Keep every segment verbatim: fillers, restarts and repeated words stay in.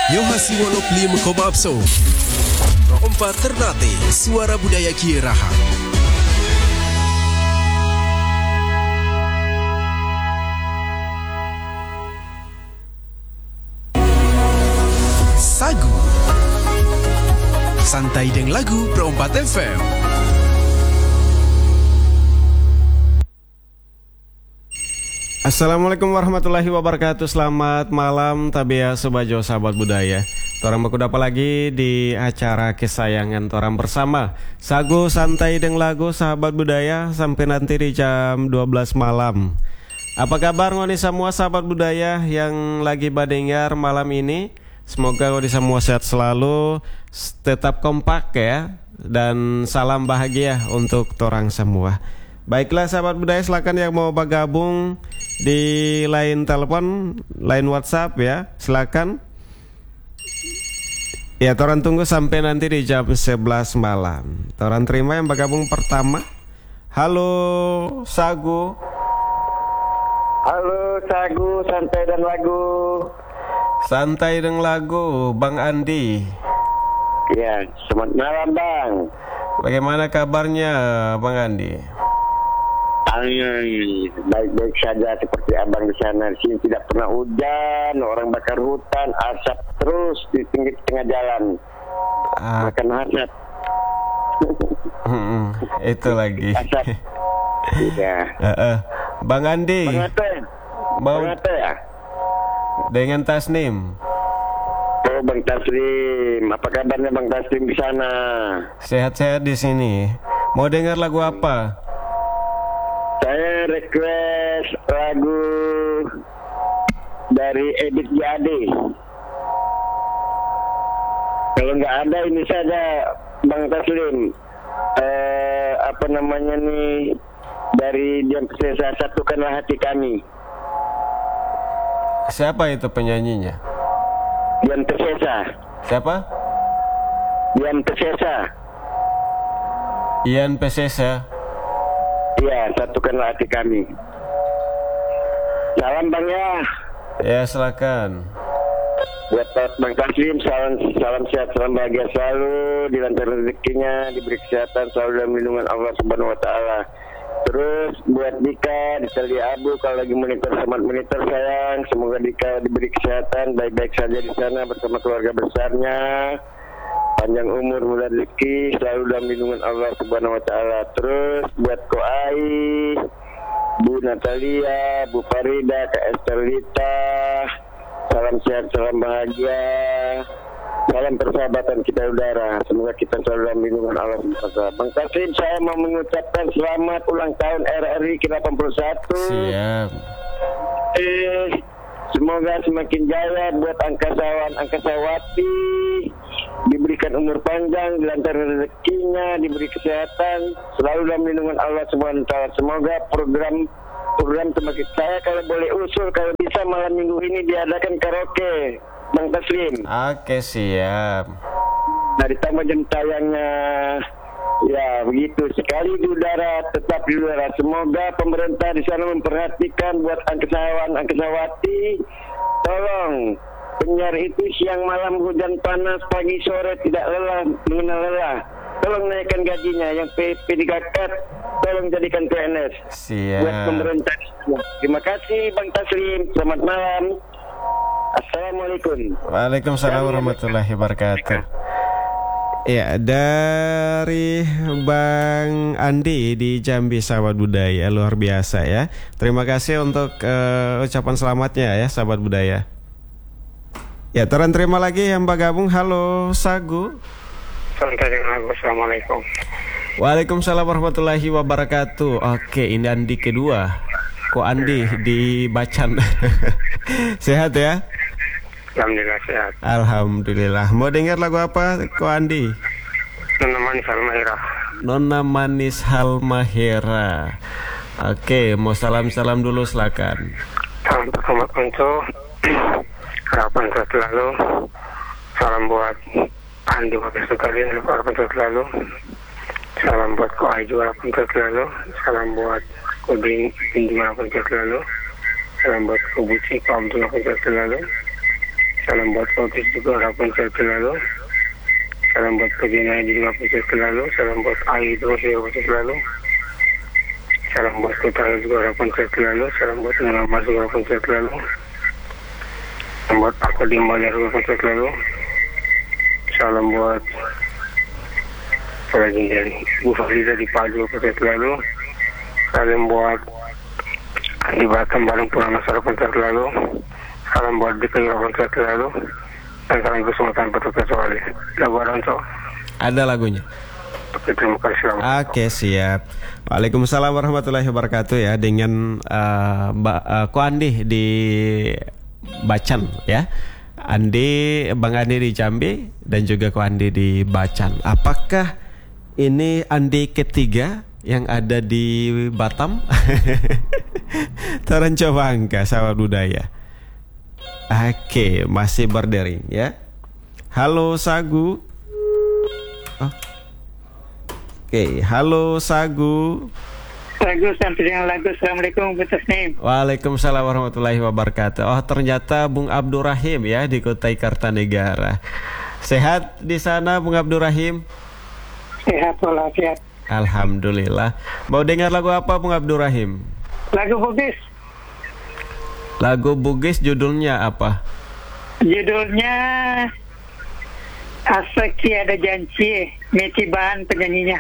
Yohasi Wolopli Mekobabso Rompat Ternate Suara Budaya Kieraha. Sagu Santai deng lagu Perompat F M. Assalamualaikum warahmatullahi wabarakatuh. Selamat malam tabia sebajo sahabat budaya. Torang baku dapat lagi di acara kesayangan torang bersama Sagu Santai deng lagu sahabat budaya sampai nanti di jam dua belas malam. Apa kabar ngoni semua sahabat budaya yang lagi badengar malam ini? Semoga ngoni semua sehat selalu, tetap kompak ya, dan salam bahagia untuk torang semua. Baiklah sahabat budaya, silakan yang mau bergabung di line telepon, line WhatsApp ya, silakan. Ya, toran tunggu sampai nanti di jam sebelas malam. Toran terima yang bergabung pertama. Halo Sagu. Halo Sagu, santai dan lagu. Santai dan lagu, Bang Andi. Ya, selamat malam Bang. Bagaimana kabarnya Bang Andi? Baik-baik saja seperti abang di sana. Di sini tidak pernah hujan, orang bakar hutan, asap terus di pinggir tengah jalan. Ah. Makan asap. Hmm, itu lagi. Asap. Iya. uh, uh. Bang Andi. Bang Ate. Mau Bang Ate ya? dengan Tasnim. Oh Bang Taslim, apa kabarnya Bang Taslim di sana? Sehat-sehat di sini. Mau dengar lagu apa? Saya request lagu dari Ebit Jade. Kalau nggak ada ini saja Bang Taslim, eh, apa namanya nih, dari Dian Pesesa, Satukanlah Hati Kami. Siapa itu penyanyinya? Dian Pesesa. Siapa? Dian Pesesa. Ian Pesesa. Iya, Satukanlah Hati Kami. Salam Bang ya. Ya, silakan. Buat Bang Taslim, salam, salam sehat, salam bahagia selalu, dilancarkan rezekinya, diberi kesehatan selalu dalam lindungan Allah Subhanahu Wa Taala. Terus buat Dika di Seli Abu, kalau lagi monitor sama monitor sayang, semoga Dika diberi kesehatan, baik-baik saja di sana bersama keluarga besarnya, panjang umur, murah rezeki, selalu dalam lindungan Allah Subhanahu Wa Taala. Terus buat Ko Ai, Bu Natalia, Bu Farida, Kak Estelita, salam sehat, salam bahagia, salam persahabatan kita udara. Semoga kita selalu dalam lindungan Allah Subhanahu Wa Taala. Bang Taslim, saya mau mengucapkan selamat ulang tahun R R I ke delapan puluh satu. Siap. Eh, semoga semakin jaya buat angkasawan, angkasawati, diberikan umur panjang, dilancarkan rezekinya, diberi kesehatan, selalu dalam lindungan Allah Subhanahu Wa Taala. Semoga program program semakin saya kalau boleh usul, kalau bisa malam minggu ini diadakan karaoke, Bang Taslim. Oke, siap. Nah, ditambah jam tayangnya. Ya, begitu. Sekali di udara, tetap di udara. Semoga pemerintah di sana memperhatikan buat angkasawan, angkasawati. Tolong, penyiar itu siang malam hujan panas, pagi sore tidak lelah, mengenal lelah. Tolong naikkan gajinya. Yang P P tiga K, tolong jadikan P N S. Siap. Buat pemerintah. Terima kasih Bang Taslim. Selamat malam. Assalamualaikum. Waalaikumsalam warahmatullahi wabarakatuh. Ya, dari Bang Andi di Jambi sahabat budaya, luar biasa ya. Terima kasih untuk uh, ucapan selamatnya ya sahabat budaya. Ya, teran terima lagi yang bergabung. Halo Sagu. Assalamualaikum. Waalaikumsalam warahmatullahi wabarakatuh. Oke, ini Andi kedua. Kok Andi di Bacan. Sehat ya? Alhamdulillah sehat. Alhamdulillah. Mau dengar lagu apa Ko Andi? Nona Manis Halmahera. Nona Manis Halmahera. Oke, mau salam-salam dulu silakan. Salam pertama untuk harapan sehat selalu. Salam buat Andi wakil sekalian, harapan sehat selalu. Salam buat Ko Ai juga, harapan sehat selalu. Salam buat Ko Bing juga, harapan sehat selalu. Salam buat Ko Buci, Ko Abdul, harapan sehat selalu. Salam buat Otis juga harapan sehat selalu. Salam buat Pegina juga harapan sehat selalu. Salam buat Ai juga harapan sehat selalu. Salam buat Kutara juga harapan sehat selalu. Salam buat Nalama juga harapan sehat selalu. Salam buat aku di Malaysia juga harapan sehat selalu. Salam buat lagi dari Bu Farida di Paju harapan sehat selalu. Salam buat di Batam bareng pulang harapan sehat selalu. Salam buat Dika harapan sehat selalu. Dan salam ke semua tanpa terkecuali. Lagu Aranso. Ada lagunya. Oke, terima kasih. Oke, siap. Waalaikumsalam warahmatullahi wabarakatuh ya. Dengan uh, Mbak uh, Ko Andi di Bacan ya. Andi, Bang Andi di Jambi dan juga Ko Andi di Bacan. Apakah ini Andi ketiga yang ada di Batam? Taran coba angka sahabat budaya. Oke, masih berdering ya. Halo Sagu. Oh. Oke, halo Sagu. Lagu sampai dengan lagu. Assalamualaikum warahmatullahi. Waalaikumsalam warahmatullahi wabarakatuh. Oh, ternyata Bung Abdurrahim ya di Kutai Kartanegara. Sehat di sana Bung Abdurrahim? Sehat walafiat. Alhamdulillah. Mau dengar lagu apa Bung Abdurrahim? Lagu Bugis. Lagu Bugis judulnya apa? Judulnya Aseki Ada Janji. Meti Bahan penyanyinya.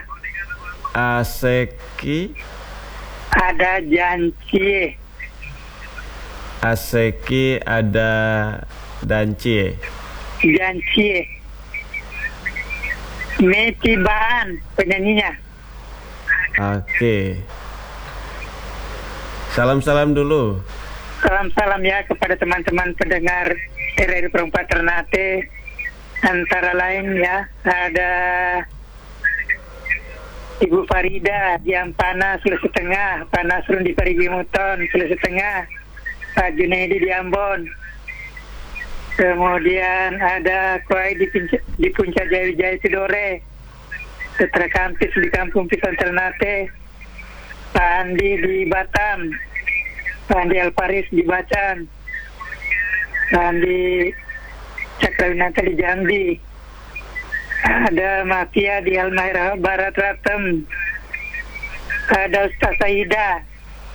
Aseki Ada Janji. Aseki Ada Danci. Janji. Meti Bahan penyanyinya. Oke. Salam-salam dulu. Salam-salam ya kepada teman-teman pendengar R R I Perempat Ternate. Antara lain ya ada Ibu Farida di Ampana Sulawesi Tengah, Pak Nasrun di Parigi Muton Sulawesi Tengah, Pak Junaidi di Ambon. Kemudian ada Kuai di, di Puncak Jaya-Jaya Tidore, Setra Kampis di Kampung Pisang Ternate, Pak Andi di Batam, Pak Andi Alparis di Bacan, Pak Andi Cakrawinata di Jambi, ada Mafia di Halmahera Barat Ratem, ada Ustaz Saida,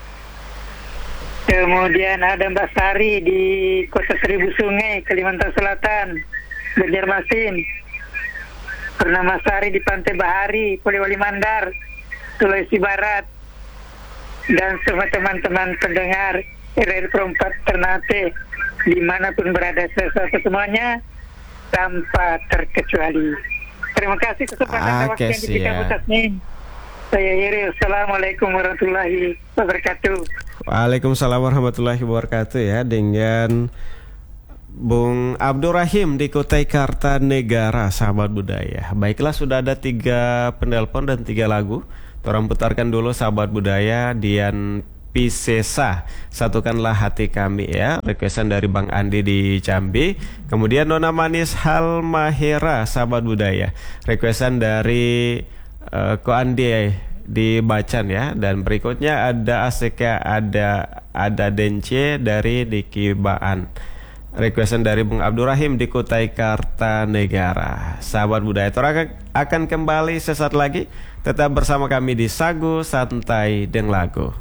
kemudian ada Mbak Sari di Kota Seribu Sungai, Kalimantan Selatan, Banjarmasin, Purnama Sari di Pantai Bahari, Polewali Mandar, Sulawesi Barat, dan semua teman-teman pendengar R R I Perempat Ternate dimanapun berada semuanya tanpa terkecuali. Terima kasih kesempatan waktu yang diberikan Ustaz Nim. Saya Yeri. Assalamualaikum warahmatullahi wabarakatuh. Waalaikumsalam warahmatullahi wabarakatuh ya. Dengan Bung Abdurrahim di Kutai Kartanegara, sahabat budaya. Baiklah, sudah ada tiga penelpon dan tiga lagu. Orang putarkan dulu sahabat budaya. Dian Pisesa, Satukanlah Hati Kami ya, requestan dari Bang Andi di Jambi. Kemudian Nona Manis Halmahera, sahabat budaya, requestan dari uh, Ko Andi di Bacan ya. Dan berikutnya ada Aseka Ada Ada Dence dari Diki Baan, requestan dari Bung Abdurrahim di Kutai Kartanegara. Sahabat budaya, orang akan kembali sesaat lagi. Tetap bersama kami di Sagu Santai Deng Lagu.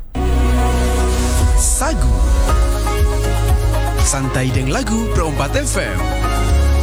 Sagu Santai Deng Lagu Perempat F M.